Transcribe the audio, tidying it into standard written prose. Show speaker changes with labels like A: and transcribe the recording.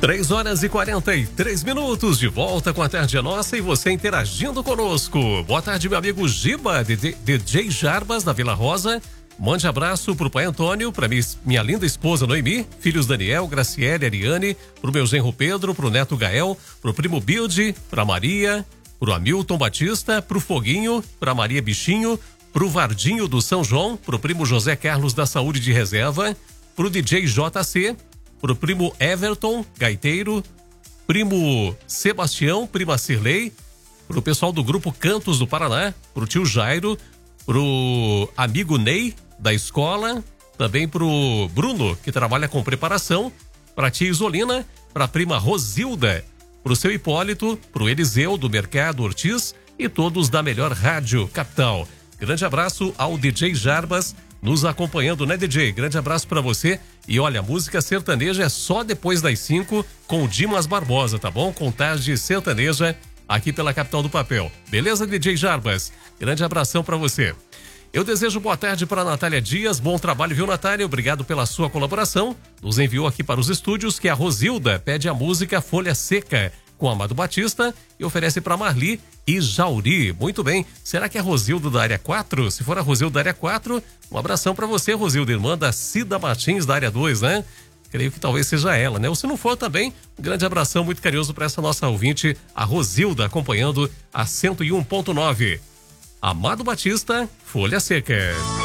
A: 3h43 de volta com a Tarde é Nossa e você interagindo conosco. Boa tarde, meu amigo Giba, DJ Jarbas, da Vila Rosa. Mande abraço pro pai Antônio, pra minha linda esposa Noemi, filhos Daniel, Graciele, Ariane, pro meu genro Pedro, pro neto Gael, pro primo Bilde, pra Maria, pro Hamilton Batista, pro Foguinho, pra Maria Bichinho, pro Vardinho do São João, pro primo José Carlos da Saúde de Reserva, pro DJ JC, pro primo Everton, gaiteiro, primo Sebastião, prima Cirlei, pro pessoal do grupo Cantos do Paraná, pro tio Jairo, pro amigo Ney da escola, também pro Bruno, que trabalha com preparação, pra tia Isolina, pra prima Rosilda, pro seu Hipólito, pro Eliseu do Mercado Ortiz e todos da melhor rádio capital. Grande abraço ao DJ Jarbas, nos acompanhando, né, DJ? Grande abraço pra você. E olha, a música sertaneja é só depois das 5 com o Dimas Barbosa, tá bom? Contagem sertaneja aqui pela Capital do Papel. Beleza, DJ Jarbas? Grande abração pra você. Eu desejo boa tarde para Natália Dias. Bom trabalho, viu, Natália? Obrigado pela sua colaboração. Nos enviou aqui para os estúdios que a Rosilda pede a música Folha Seca com Amado Batista e oferece para Marli e Jauri. Muito bem. Será que é a Rosilda da área 4? Se for a Rosilda da área 4, um abração para você, Rosilda, irmã da Cida Martins da área 2, né? Creio que talvez seja ela, né? Ou se não for também, um grande abração muito carinhoso para essa nossa ouvinte, a Rosilda, acompanhando a 101.9. Amado Batista, Folha Seca.